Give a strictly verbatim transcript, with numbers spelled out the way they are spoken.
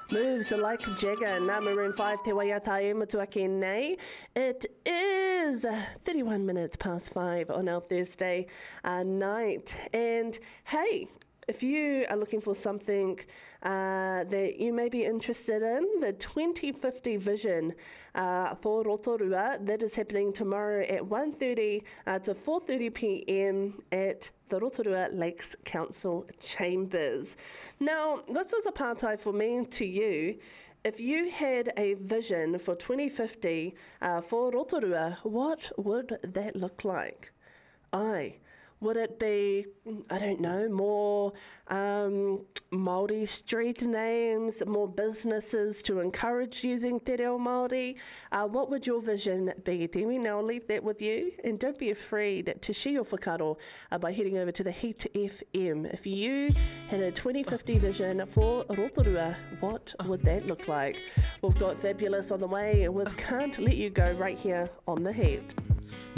Moves like Jagger, Ngā Maroon five, Te Waiata e Matuake nei. It is thirty-one minutes past five on our Thursday uh, night. And hey, if you are looking for something uh, that you may be interested in, the twenty fifty vision uh, for Rotorua, that is happening tomorrow at one thirty uh, to four thirty p m at the Rotorua Lakes Council Chambers. Now, this is a partai for me to you. If you had a vision for twenty fifty uh, for Rotorua, what would that look like? Aye. Would it be, I don't know, more um, Māori street names, more businesses to encourage using Te Reo Māori? Uh, what would your vision be, Temi? Now, I'll leave that with you, and don't be afraid to share your whakaro uh, by heading over to the Heat F M. If you had a twenty fifty vision for Rotorua, what would that look like? We've got Fabulous on the way with Can't Let You Go right here on The Heat.